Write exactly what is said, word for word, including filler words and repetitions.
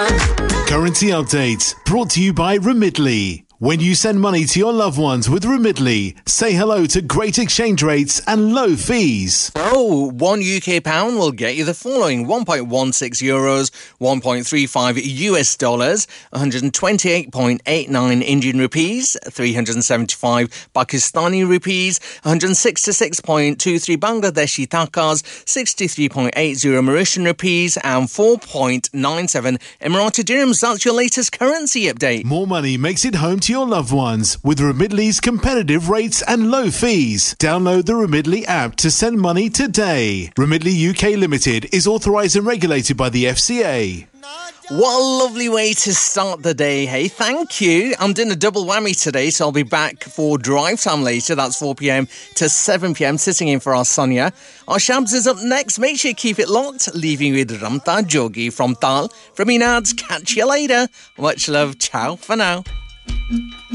Currency update brought to you by Remitly. When you send money to your loved ones with Remitly, say hello to great exchange rates and low fees. Oh, one U K pound will get you the following: one point one six euros, one point three five U S dollars, one hundred twenty-eight point eight nine Indian rupees, three hundred seventy-five Pakistani rupees, one hundred sixty-six point two three Bangladeshi takas, sixty-three point eight zero Mauritian rupees, and four point nine seven Emirati dirhams. That's your latest currency update. More money makes it home to your loved ones with Remitly's competitive rates and low fees. Download the Remitly app to send money today. Remitly U K Limited is authorised and regulated by the F C A. What a lovely way to start the day, hey? Thank you. I'm doing a double whammy today, so I'll be back for drive time later. That's four p.m. to seven p.m, sitting in for our Sonia. Our Shabs is up next. Make sure you keep it locked. Leaving with Ramta Jogi from Tal. From Enads, catch you later. Much love. Ciao for now.